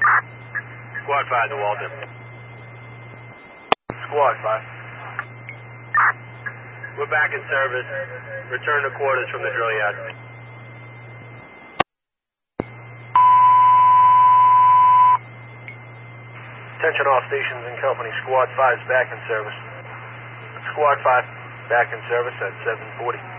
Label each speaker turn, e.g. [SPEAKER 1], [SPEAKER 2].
[SPEAKER 1] Squad 5 to Walter.
[SPEAKER 2] Squad 5.
[SPEAKER 1] We're back in service. Return to quarters from the drill yard.
[SPEAKER 2] Attention all stations and company. Squad 5 is back in service. Squad 5 back in service at 7:40.